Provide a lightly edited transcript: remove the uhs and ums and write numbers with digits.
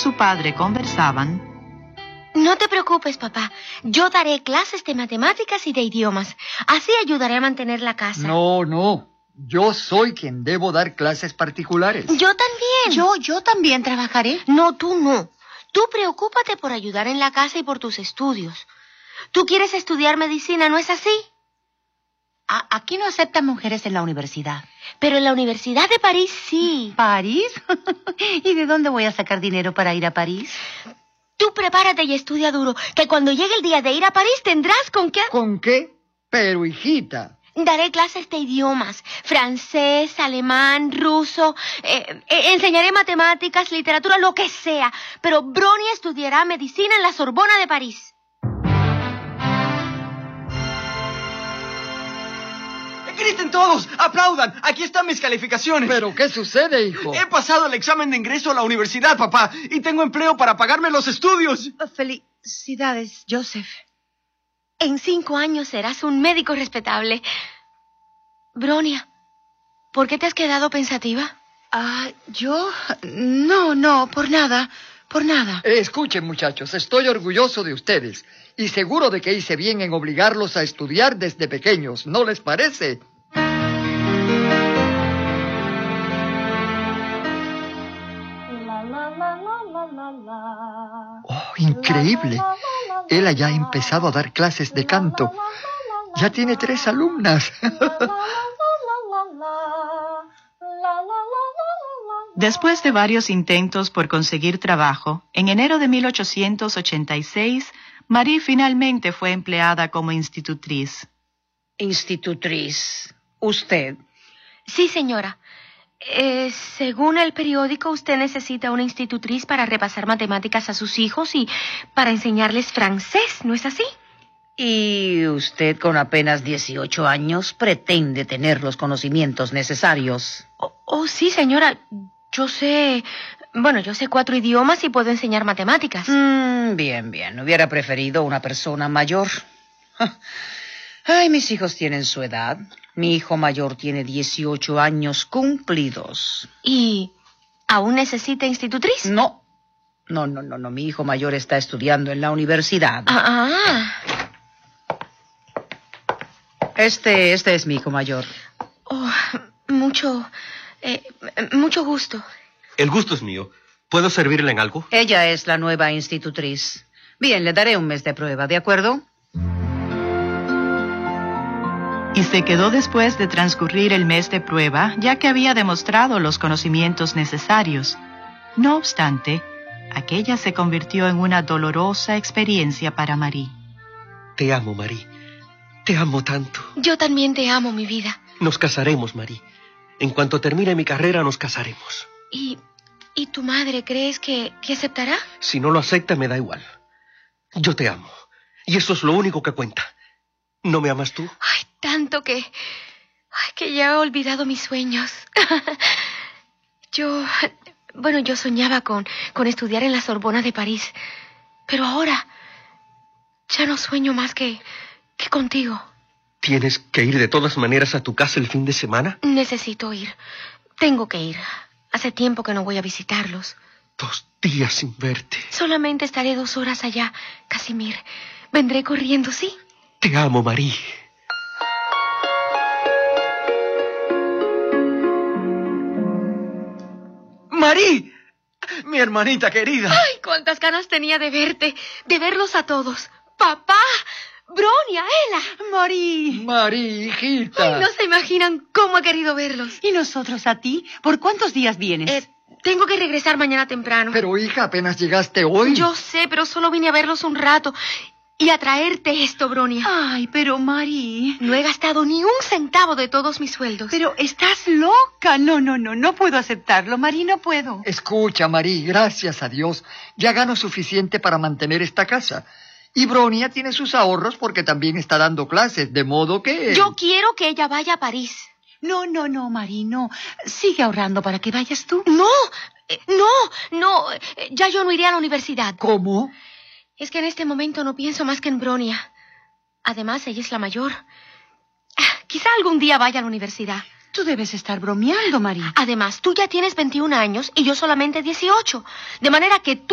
su padre conversaban... No te preocupes, papá. Yo daré clases de matemáticas y de idiomas. Así ayudaré a mantener la casa. No. Yo soy quien debo dar clases particulares. Yo también. Yo también trabajaré. No, tú no. Tú preocúpate por ayudar en la casa y por tus estudios. Tú quieres estudiar medicina, ¿no es así? Aquí no aceptan mujeres en la universidad. Pero en la Universidad de París sí. ¿París? ¿Y de dónde voy a sacar dinero para ir a París? Tú prepárate y estudia duro, que cuando llegue el día de ir a París tendrás con qué... ¿Con qué? Pero, hijita... Daré clases de idiomas, francés, alemán, ruso, enseñaré matemáticas, literatura, lo que sea. Pero Bronia estudiará medicina en la Sorbona de París. ¡Griten todos! ¡Aplaudan! Aquí están mis calificaciones. ¿Pero qué sucede, hijo? He pasado el examen de ingreso a la universidad, papá, y tengo empleo para pagarme los estudios. Felicidades, Joseph. En 5 años serás un médico respetable. Bronia, ¿por qué te has quedado pensativa? ¿Yo? No, por nada. Escuchen, muchachos, estoy orgulloso de ustedes y seguro de que hice bien en obligarlos a estudiar desde pequeños, ¿no les parece? Oh, increíble. Ella ya ha empezado a dar clases de canto. Ya tiene 3 alumnas. Después de varios intentos por conseguir trabajo, en enero de 1886, Marie finalmente fue empleada como institutriz. ¿Institutriz? ¿Usted? Sí, señora. Según el periódico, usted necesita una institutriz para repasar matemáticas a sus hijos y para enseñarles francés, ¿no es así? Y usted, con apenas 18 años, pretende tener los conocimientos necesarios. Sí, señora. Yo sé 4 idiomas y puedo enseñar matemáticas. Bien. Hubiera preferido una persona mayor. Ay, mis hijos tienen su edad. Mi hijo mayor tiene 18 años cumplidos. ¿Y aún necesita institutriz? No. Mi hijo mayor está estudiando en la universidad. Este es mi hijo mayor. Mucho gusto. El gusto es mío. ¿Puedo servirle en algo? Ella es la nueva institutriz. Bien, le daré un mes de prueba, ¿de acuerdo? Y se quedó después de transcurrir el mes de prueba, ya que había demostrado los conocimientos necesarios. No obstante, aquella se convirtió en una dolorosa experiencia para Marie. Te amo, Marie. Te amo tanto. Yo también te amo, mi vida. Nos casaremos, Marie. En cuanto termine mi carrera, nos casaremos. ¿Y tu madre crees que aceptará? Si no lo acepta, me da igual. Yo te amo. Y eso es lo único que cuenta. ¿No me amas tú? Ay, tanto que ya he olvidado mis sueños. Yo soñaba con estudiar en la Sorbona de París. Pero ahora ya no sueño más que contigo. ¿Tienes que ir de todas maneras a tu casa el fin de semana? Necesito ir. Tengo que ir. Hace tiempo que no voy a visitarlos. 2 días sin verte. Solamente estaré 2 horas allá, Casimir. Vendré corriendo, ¿sí? Te amo, Marie. ¡Marie! Mi hermanita querida. ¡Ay, cuántas ganas tenía de verte! De verlos a todos. ¡Papá! ¡Bronia! ¡Ela! Marie, hijita. Ay, no se imaginan cómo he querido verlos. ¿Y nosotros a ti? ¿Por cuántos días vienes? Tengo que regresar mañana temprano. Pero, hija, apenas llegaste hoy. Yo sé, pero solo vine a verlos un rato. Y a traerte esto, Bronia. Ay, pero Marie... No he gastado ni 1 centavo de todos mis sueldos. Pero estás loca. No puedo aceptarlo, Marie, no puedo. Escucha, Marie, gracias a Dios, ya gano suficiente para mantener esta casa. Y Bronia tiene sus ahorros porque también está dando clases, de modo que... Yo quiero que ella vaya a París. No, Marie, no. Sigue ahorrando para que vayas tú. No, ya yo no iré a la universidad. ¿Cómo? Es que en este momento no pienso más que en Bronia. Además, ella es la mayor. Quizá algún día vaya a la universidad. Tú debes estar bromeando, Marie. Además, tú ya tienes 21 años y yo solamente 18. De manera que tú